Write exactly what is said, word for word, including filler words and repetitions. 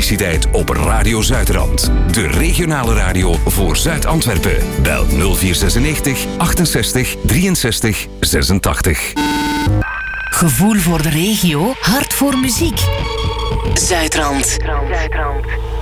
publiciteit op Radio Zuidrand. De regionale radio voor Zuid-Antwerpen. Bel nul vier zesennegentig achtenzestig drieënzestig zesentachtig. Gevoel voor de regio, hart voor muziek. Zuidrand. Zuidrand.